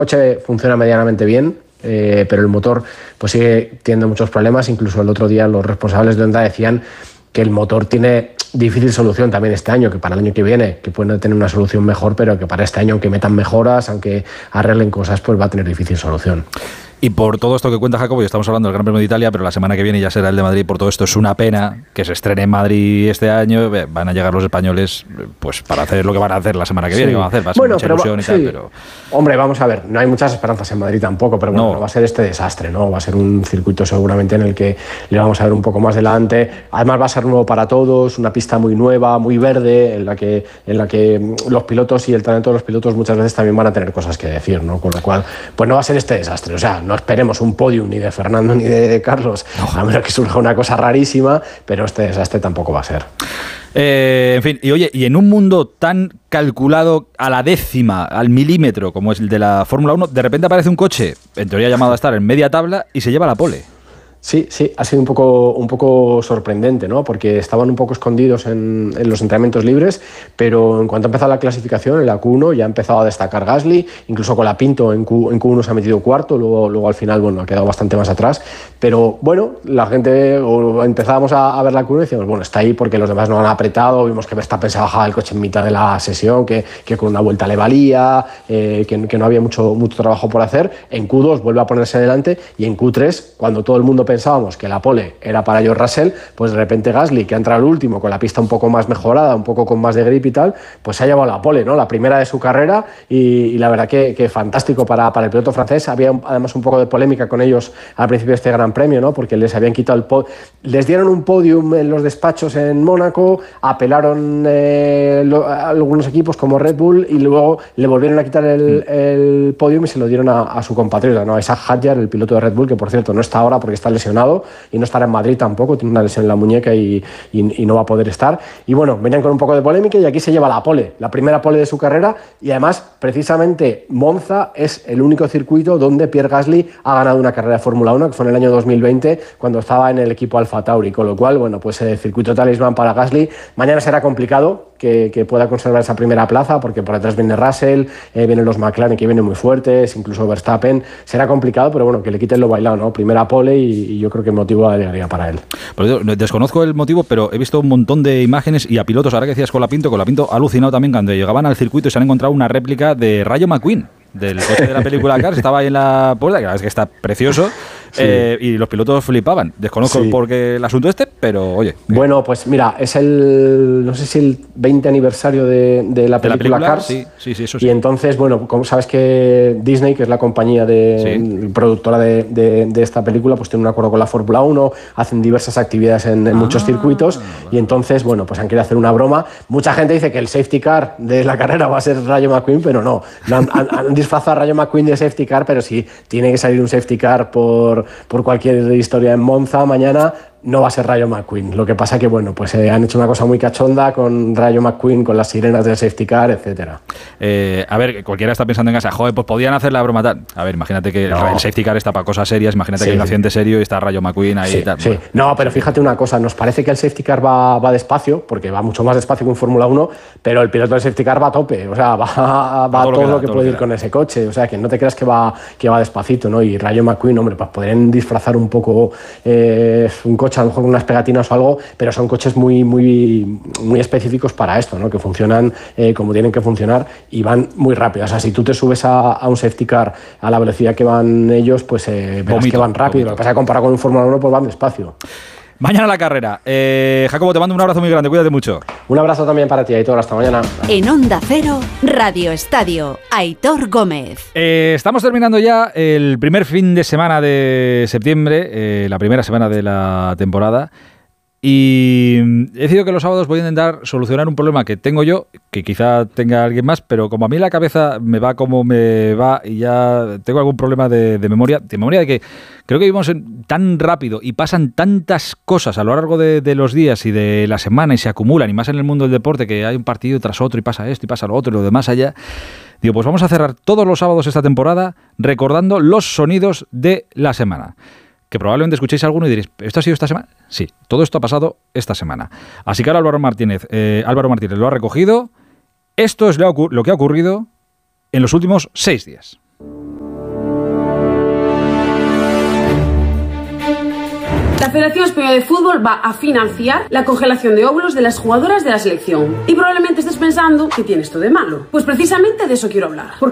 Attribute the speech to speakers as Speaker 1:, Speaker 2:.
Speaker 1: coche funciona medianamente bien, pero el motor pues sigue teniendo muchos problemas. Incluso el otro día los responsables de Honda decían que el motor tiene difícil solución también este año, que para el año que viene, que pueden tener una solución mejor, pero que para este año, aunque metan mejoras, aunque arreglen cosas, pues va a tener difícil solución.
Speaker 2: Y por todo esto que cuenta Jacobo, y estamos hablando del Gran Premio de Italia, pero la semana que viene ya será el de Madrid. Por todo esto es una pena que se estrene en Madrid este año. Van a llegar los españoles pues para hacer lo que van a hacer la semana que viene. Sí. Que van a hacer, va a ser mucha ilusión y tal, pero...
Speaker 1: Hombre, vamos a ver, no hay muchas esperanzas en Madrid tampoco, pero bueno, no va a ser este desastre, ¿no? Va a ser un circuito seguramente en el que le vamos a ver un poco más delante. Además va a ser nuevo para todos, una pista muy nueva, muy verde, en la que los pilotos y el talento de los pilotos muchas veces también van a tener cosas que decir, ¿no? Con lo cual, pues no va a ser este desastre. O sea, no esperemos un podium ni de Fernando ni de Carlos, a menos que surja una cosa rarísima, pero este desastre tampoco va a ser.
Speaker 2: En fin, y oye, y en un mundo tan calculado a la décima, al milímetro, como es el de la Fórmula 1, de repente aparece un coche, en teoría llamado a estar en media tabla, y se lleva la pole.
Speaker 1: Sí, ha sido un poco sorprendente, ¿no? Porque estaban un poco escondidos en los entrenamientos libres, pero en cuanto ha empezado la clasificación, en la Q1 ya ha empezado a destacar Gasly, incluso con la Pinto en Q1 se ha metido cuarto, luego al final, bueno, ha quedado bastante más atrás, pero bueno, la gente, empezábamos a ver la Q1 y decíamos, bueno, está ahí porque los demás no han apretado, vimos que Verstappen se bajaba el coche en mitad de la sesión, que con una vuelta le valía, que no había mucho trabajo por hacer. En Q2 vuelve a ponerse delante y en Q3, cuando todo el mundo pensábamos que la pole era para George Russell, pues de repente Gasly, que ha entrado al último con la pista un poco más mejorada, un poco con más de grip y tal, pues se ha llevado la pole, ¿no? La primera de su carrera y la verdad que fantástico para el piloto francés. Había además un poco de polémica con ellos al principio de este Gran Premio, ¿no? Porque les habían quitado les dieron un podium en los despachos en Mónaco, apelaron algunos equipos como Red Bull y luego le volvieron a quitar el podium y se lo dieron a su compatriota, ¿no? A Isaac Hadjar, el piloto de Red Bull, que por cierto no está ahora porque está lesionado y no estará en Madrid tampoco, tiene una lesión en la muñeca y no va a poder estar. Y bueno, venían con un poco de polémica y aquí se lleva la pole, la primera pole de su carrera, y además precisamente Monza es el único circuito donde Pierre Gasly ha ganado una carrera de Fórmula 1, que fue en el año 2020 cuando estaba en el equipo Alfa Tauri, con lo cual, bueno, pues el circuito talismán para Gasly. Mañana será complicado que pueda conservar esa primera plaza, porque por detrás viene Russell, vienen los McLaren que vienen muy fuertes, incluso Verstappen. Será complicado, pero bueno, que le quiten lo bailado, ¿no? Primera pole y yo creo que el motivo de alegría para él.
Speaker 2: Desconozco el motivo, pero he visto un montón de imágenes y a pilotos, ahora que decías Colapinto ha alucinado también cuando llegaban al circuito y se han encontrado una réplica de Rayo McQueen, del coche de la película Cars. Estaba ahí en la puerta, que la verdad es que está precioso. Sí. Y los pilotos flipaban. Desconozco por qué el asunto pero oye.
Speaker 1: Bueno, pues mira, es no sé si el 20 aniversario de la película Cars.
Speaker 2: Sí, eso sí.
Speaker 1: Y entonces, bueno, como sabes que Disney, que es la compañía productora de esta película, pues tiene un acuerdo con la Fórmula 1, hacen diversas actividades en muchos circuitos, y entonces, bueno, pues han querido hacer una broma. Mucha gente dice que el safety car de la carrera va a ser Rayo McQueen, pero no. Han disfrazado a Rayo McQueen de safety car, pero sí, tiene que salir un safety car por cualquier historia en Monza mañana. No va a ser Rayo McQueen. Lo que pasa que, bueno, pues han hecho una cosa muy cachonda con Rayo McQueen, con las sirenas del safety car, etcétera.
Speaker 2: A ver, cualquiera está pensando en casa, joder, pues podían hacer la broma tal. A ver, imagínate que el safety car está para cosas serias, imagínate que hay un accidente serio y está Rayo McQueen ahí y tal.
Speaker 1: Sí.
Speaker 2: Bueno,
Speaker 1: no, pero fíjate una cosa, nos parece que el safety car va despacio, porque va mucho más despacio que un Fórmula 1, pero el piloto del safety car va a tope, o sea, va todo lo que puede ir con ese coche, o sea, que no te creas que va despacito, ¿no? Y Rayo McQueen, hombre, pues podrían disfrazar un poco un coche, a lo mejor con unas pegatinas o algo, pero son coches muy específicos para esto, ¿no? Que funcionan como tienen que funcionar y van muy rápido. O sea, si tú te subes a un safety car a la velocidad que van ellos, pues verás que van rápido. Lo que pasa es que comparado con un Fórmula 1, pues van despacio.
Speaker 2: Mañana la carrera. Jacobo, te mando un abrazo muy grande, cuídate mucho.
Speaker 1: Un abrazo también para ti, Aitor, hasta mañana.
Speaker 3: En Onda Cero, Radio Estadio, Aitor Gómez.
Speaker 2: Estamos terminando ya el primer fin de semana de septiembre, la primera semana de la temporada, y he decidido que los sábados voy a intentar solucionar un problema que tengo yo, que quizá tenga alguien más, pero como a mí la cabeza me va como me va y ya tengo algún problema de memoria de que creo que vivimos tan rápido y pasan tantas cosas a lo largo de los días y de la semana y se acumulan, y más en el mundo del deporte, que hay un partido tras otro y pasa esto y pasa lo otro y lo demás allá. Digo, pues vamos a cerrar todos los sábados esta temporada recordando los sonidos de la semana. Que probablemente escuchéis alguno y diréis, ¿esto ha sido esta semana? Sí, todo esto ha pasado esta semana. Así que ahora Álvaro Martínez lo ha recogido. Esto es lo que ha ocurrido en los últimos 6 días.
Speaker 4: La Federación Española de Fútbol va a financiar la congelación de óvulos de las jugadoras de la selección. Y probablemente estés pensando, ¿qué tiene esto de malo? Pues precisamente de eso quiero hablar.